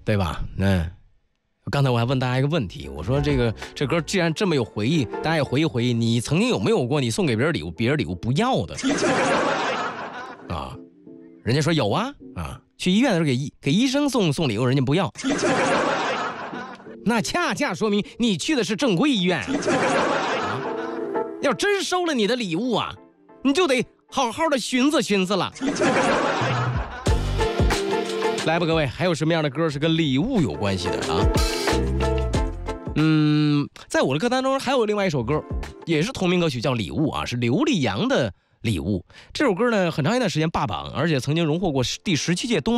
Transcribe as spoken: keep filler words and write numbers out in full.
对吧？嗯，刚才我还问大家一个问题，我说这个这歌既然这么有回忆，大家也回忆回忆，你曾经有没有过你送给别人礼物，别人礼物不要的啊？人家说有啊啊，去医院的时候给医给医生送送礼物，人家不要，那恰恰说明你去的是正规医院啊。啊要真收了你的礼物啊，你就得好好的寻思寻思了。来吧，各位，还有什么样的歌是跟礼物有关系的啊？嗯，在我的歌单中还有另外一首歌，也是同名歌曲，叫《礼物》啊，是刘力扬的《礼物》。这首歌呢，很长一段时间霸榜，而且曾经荣获过第十七届东